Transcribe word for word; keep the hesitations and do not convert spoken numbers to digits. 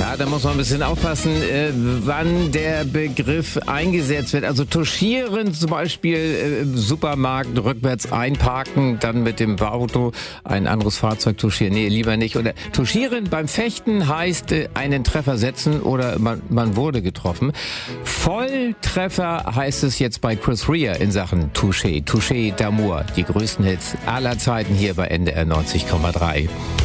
Ja, da muss man ein bisschen aufpassen, äh, wann der Begriff eingesetzt wird. Also touchieren zum Beispiel äh, im Supermarkt rückwärts einparken, dann mit dem Auto ein anderes Fahrzeug touchieren. Nee, lieber nicht. Oder touchieren beim Fechten heißt äh, einen Treffer setzen oder man, man wurde getroffen. Volltreffer heißt es jetzt bei Chris Rea in Sachen Touché. Touché d'amour, die größten Hits aller Zeiten hier bei N D R neunzig Komma drei.